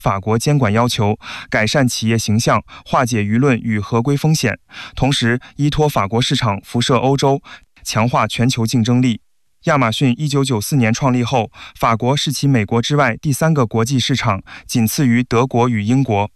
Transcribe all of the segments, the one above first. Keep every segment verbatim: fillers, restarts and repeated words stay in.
法国监管要求，改善企业形象，化解舆论与合规风险，同时依托法国市场辐射欧洲，强化全球竞争力。亚马逊一九九四年创立后，法国是其美国之外第三个国际市场，仅次于德国与英国。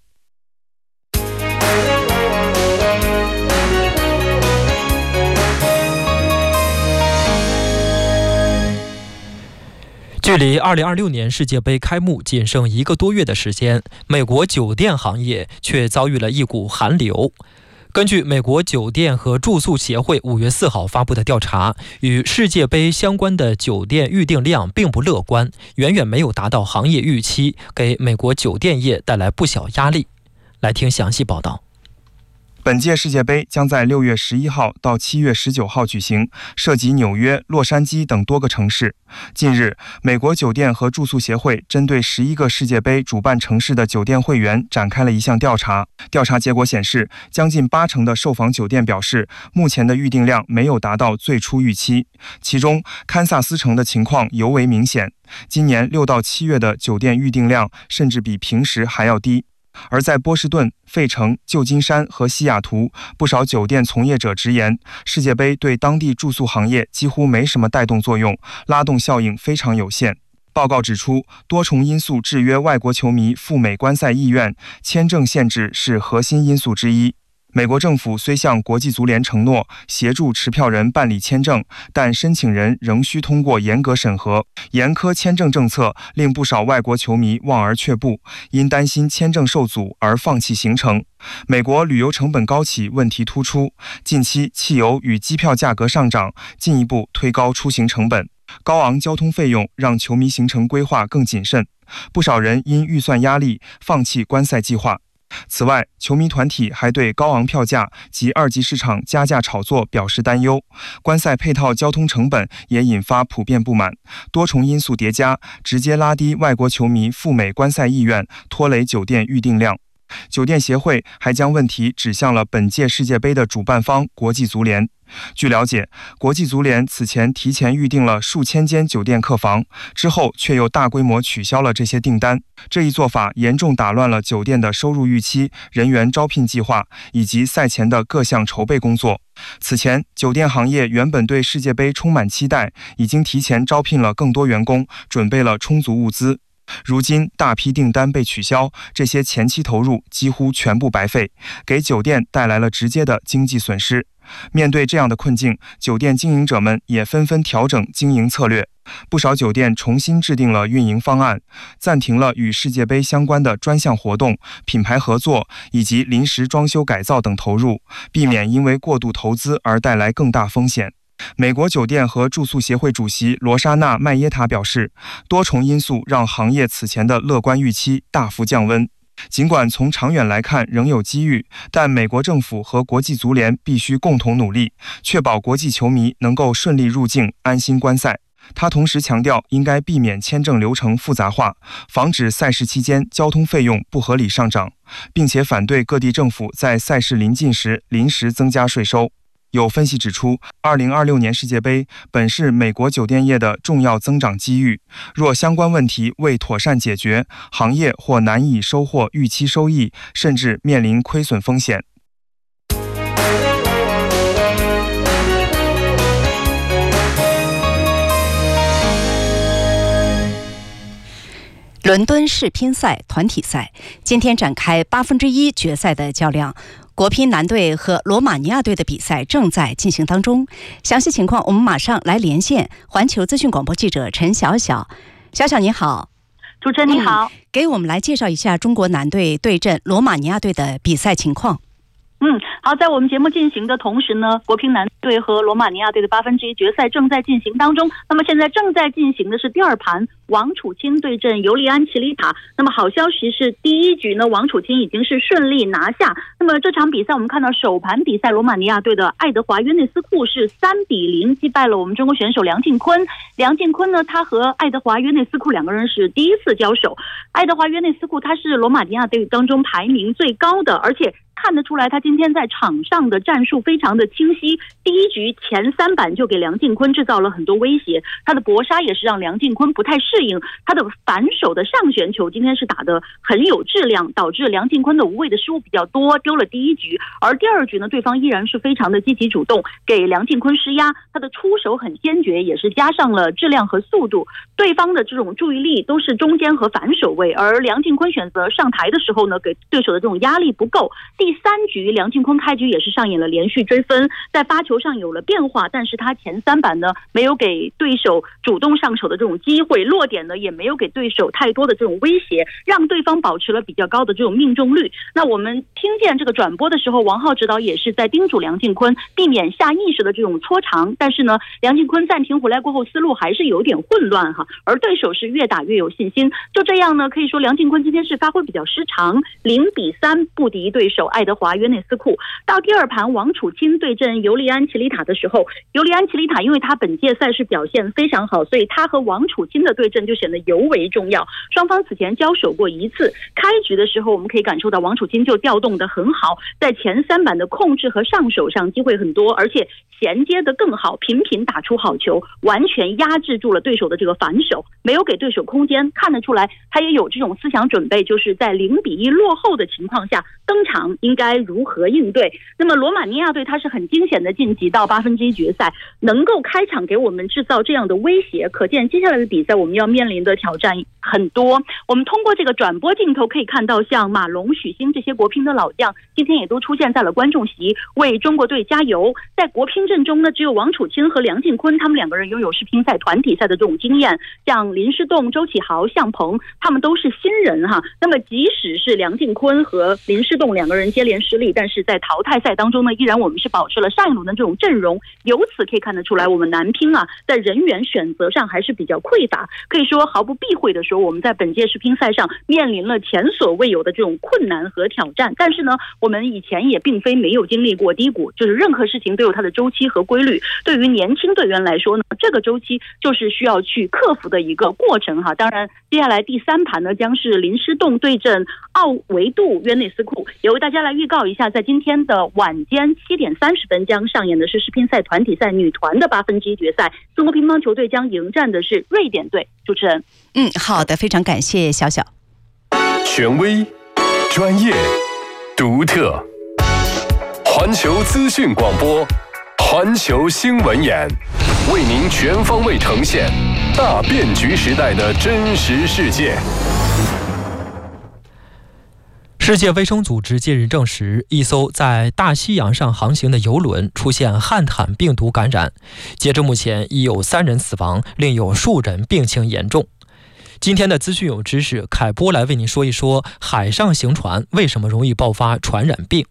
距离二零二六年世界杯开幕仅剩一个多月的时间，美国酒店行业却遭遇了一股寒流。根据美国酒店和住宿协会五月四号发布的调查，与世界杯相关的酒店预订量并不乐观，远远没有达到行业预期，给美国酒店业带来不小压力。来听详细报道。 本届世界杯将在六月十一号到七月十九号举行，涉及纽约、洛杉矶等多个城市。近日，美国酒店和住宿协会针对十一个世界杯主办城市的酒店会员展开了一项调查。调查结果显示，将近八成的受访酒店表示，目前的预订量没有达到最初预期。其中，堪萨斯城的情况尤为明显，今年六到七月的酒店预订量甚至比平时还要低。而在波士顿、费城、旧金山和西雅图，不少酒店从业者直言，世界杯对当地住宿行业几乎没什么带动作用，拉动效应非常有限。报告指出，多重因素制约外国球迷赴美观赛意愿，签证限制是核心因素之一。美国政府虽向国际足联承诺协助持票人办理签证，但申请人仍需通过严格审核。严苛签证政策令不少外国球迷望而却步，因担心签证受阻而放弃行程。美国旅游成本高企问题突出，近期汽油与机票价格上涨，进一步推高出行成本。高昂交通费用让球迷行程规划更谨慎，不少人因预算压力放弃观赛计划。此外，球迷团体还对高昂票价及二级市场加价炒作表示担忧，观赛配套交通成本也引发普遍不满，多重因素叠加，直接拉低外国球迷赴美观赛意愿，拖累酒店预订量。酒店协会还将问题指向了本届世界杯的主办方国际足联。据了解，国际足联此前提前预订了数千间酒店客房，之后却又大规模取消了这些订单。这一做法严重打乱了酒店的收入预期、人员招聘计划以及赛前的各项筹备工作。此前，酒店行业原本对世界杯充满期待，已经提前招聘了更多员工，准备了充足物资。如今大批订单被取消，这些前期投入几乎全部白费，给酒店带来了直接的经济损失。面对这样的困境，酒店经营者们也纷纷调整经营策略。不少酒店重新制定了运营方案，暂停了与世界杯相关的专项活动、品牌合作以及临时装修改造等投入，避免因为过度投资而带来更大风险。美国酒店和住宿协会主席罗莎娜·麦耶塔表示，多重因素让行业此前的乐观预期大幅降温。尽管从长远来看仍有机遇，但美国政府和国际足联必须共同努力，确保国际球迷能够顺利入境、安心观赛。他同时强调，应该避免签证流程复杂化，防止赛事期间交通费用不合理上涨，并且反对各地政府在赛事临近时临时增加税收。有分析指出，二零二六年世界杯本是美国酒店业的重要增长机遇，若相关问题未妥善解决，行业或难以收获预期收益，甚至面临亏损风险。 伦敦世乒赛团体赛今天展开八分之一决赛的较量，国乒男队和罗马尼亚队的比赛正在进行当中。详细情况我们马上来连线环球资讯广播记者陈晓晓。小小你好。 主持人你好、嗯、 给我们来介绍一下中国男队对阵罗马尼亚队的比赛情况。 嗯，好，在我们节目进行的同时呢，国乒男队和罗马尼亚队的八分之一决赛正在进行当中。那么现在正在进行的是第二盘，王楚钦对阵尤利安齐里塔。那么好消息是，第一局呢，王楚钦已经是顺利拿下。那么这场比赛我们看到首盘比赛，罗马尼亚队的爱德华约内斯库是三比零击败了我们中国选手梁靖昆。梁靖昆呢，他和爱德华约内斯库两个人是第一次交手。爱德华约内斯库他是罗马尼亚队当中排名最高的，而且看得出来他今天在场上的战术非常的清晰。第一局前三板就给梁靖昆制造了很多威胁，他的搏杀也是让梁靖昆不太适应，他的反手的上旋球今天是打得很有质量，导致梁靖昆的无谓的失误比较多，丢了第一局。而第二局呢，对方依然是非常的积极主动，给梁靖昆施压，他的出手很坚决，也是加上了质量和速度，对方的这种注意力都是中间和反手位，而梁靖昆选择上台的时候呢，给对手的这种压力不够。第三局梁靖昆开局也是上演了连续追分，在发球上有了变化，但是他前三板呢没有给对手主动上手的这种机会，落点呢也没有给对手太多的这种威胁，让对方保持了比较高的这种命中率。那我们听见这个转播的时候，王浩指导也是在叮嘱梁靖昆避免下意识的这种搓长，但是呢梁靖昆暂停回来过后思路还是有点混乱哈，而对手是越打越有信心。就这样呢，可以说梁靖昆今天是发挥比较失常，零比三不敌对手爱德华约内斯库。到第二盘王楚钦对阵尤利安齐里塔的时候，尤利安齐里塔因为他本届赛事表现非常好，所以他和王楚钦的对阵就显得尤为重要。双方此前交手过一次，开局的时候我们可以感受到王楚钦就调动得很好，在前三板的控制和上手上机会很多，而且衔接得更好，频频打出好球，完全压制住了对手的这个反手，没有给对手空间。看得出来他也有这种思想准备，就是在零比一落后的情况下登场应该如何应对。那么罗马尼亚队他是很惊险的晋级到八分之一决赛，能够开场给我们制造这样的威胁，可见接下来的比赛我们要面临的挑战很多。我们通过这个转播镜头可以看到，像马龙、许昕这些国乒的老将今天也都出现在了观众席，为中国队加油。在国乒阵中呢，只有王楚钦和梁靖昆他们两个人拥有世乒赛团体赛的这种经验，像林诗栋、周启豪、向鹏他们都是新人哈。那么即使是梁靖昆和林诗栋两个人接连失利，但是在淘汰赛当中呢，依然我们是保持了上一轮的这种阵容。由此可以看得出来，我们男乒啊在人员选择上还是比较匮乏，可以说毫不避讳的说，我们在本届世乒赛上面临了前所未有的这种困难和挑战。但是呢，我们以前也并非没有经历过低谷，就是任何事情都有它的周期和规律。对于年轻队员来说呢，这个周期就是需要去克服的一个过程哈。当然，接下来第三盘呢将是林诗栋对阵奥维杜约内斯库，也为大家来预告一下，在今天的晚间七点三十分将上演的是世乒赛团体赛女团的八分之一决赛，中国乒乓球队将迎战的是瑞典队。主持人， 嗯，好的，非常感谢小小。 权威、专业、独特，环球资讯广播，环球新闻眼，为您全方位呈现大变局时代的真实世界。 世界卫生组织近日证实，一艘在大西洋上航行的邮轮出现汉坦病毒感染，截至目前已有三人死亡，另有数人病情严重。今天的资讯有知识，凯波来为您说一说海上行船为什么容易爆发传染病。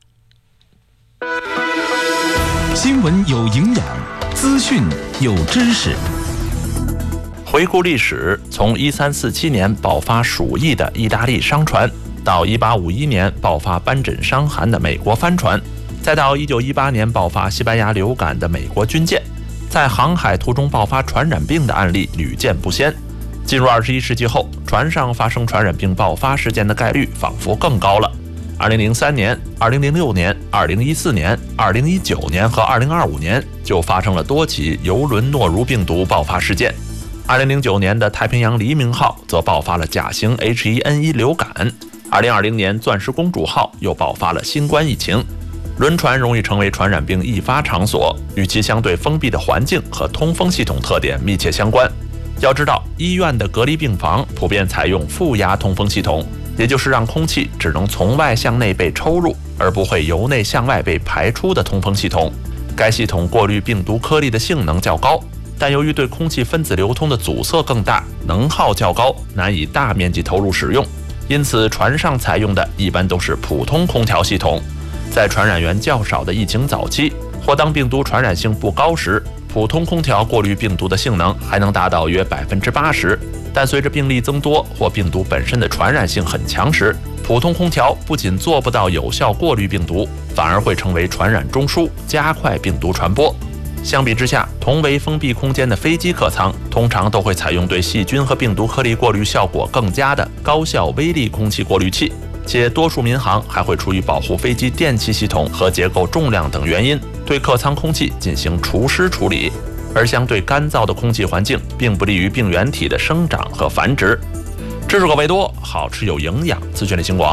新闻有营养，资讯有知识。 回顾历史，从一三四七年爆发鼠疫的意大利商船，到一八五一年爆发斑疹伤寒的美国帆船，再到一九一八年爆发西班牙流感的美国军舰，在航海途中爆发传染病的案例屡见不鲜。进入二十一世纪后，船上发生传染病爆发事件的概率仿佛更高了。二零零三年、二零零六年、二零一四年、二零一九年和二零二五年就发生了多起邮轮诺如病毒爆发事件。二零零九年的太平洋黎明号则爆发了甲型 H 一 N 一 流感。二零二零年钻石公主号又爆发了新冠疫情。轮船容易成为传染病易发场所，与其相对封闭的环境和通风系统特点密切相关。要知道，医院的隔离病房普遍采用负压通风系统，也就是让空气只能从外向内被抽入，而不会由内向外被排出的通风系统。该系统过滤病毒颗粒的性能较高，但由于对空气分子流通的阻塞更大，能耗较高，难以大面积投入使用。因此，船上采用的一般都是普通空调系统。在传染源较少的疫情早期，或当病毒传染性不高时，普通空调过滤病毒的性能还能达到约百分之八十。但随着病例增多或病毒本身的传染性很强时，普通空调不仅做不到有效过滤病毒，反而会成为传染中枢，加快病毒传播。相比之下，同为封闭空间的飞机客舱通常都会采用对细菌和病毒颗粒过滤效果更佳的高效微粒空气过滤器。 且多数民航还会出于保护飞机电气系统和结构重量等原因，对客舱空气进行除湿处理。而相对干燥的空气环境并不利于病原体的生长和繁殖。知识口味多，好吃有营养。资讯类新广。